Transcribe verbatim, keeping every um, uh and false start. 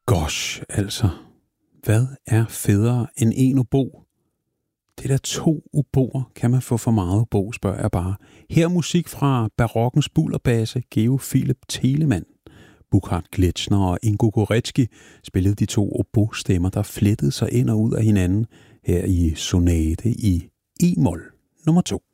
Gosh, altså. Hvad er federe end en obo? Det der to oboer, kan man få for meget obo, spørger jeg bare. Her er musik fra barokkens bullerbasse, Georg Philipp Telemann. Burkhard Gletscher og Ingo Gorecki spillede de to obo-stemmer, der flettede sig ind og ud af hinanden her i sonate i e-mol nummer to.